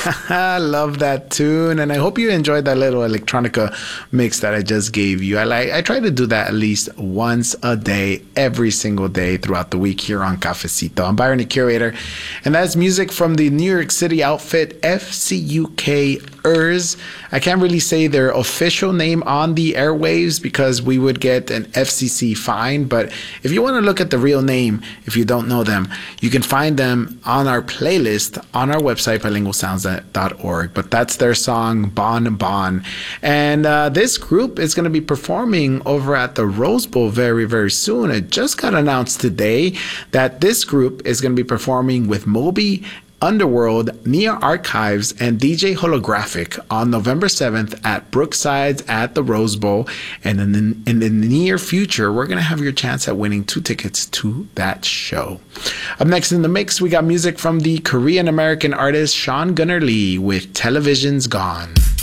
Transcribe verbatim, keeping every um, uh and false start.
I love that tune, and I hope you enjoyed that little electronica mix that I just gave you. I like I try to do that at least once a day, every single day throughout the week here on Cafecito. I'm Byron, the curator, and that's music from the New York City outfit F C U K Ers. I can't really say their official name on the airwaves because we would get an F C C fine, but if you want to look at the real name, if you don't know them, you can find them on our playlist on our website, bilingual sounds dot org. But that's their song, Bon Bon. And uh, this group is going to be performing over at the Rose Bowl very, very soon. It just got announced today that this group is going to be performing with Moby, Underworld, Nia Archives, and D J Holographic on November seventh at Brookside's at the Rose Bowl. And in the, in the near future, we're going to have your chance at winning two tickets to that show. Up next in the mix, we got music from the Korean-American artist Sean Gunnar Lee with Television's Gone.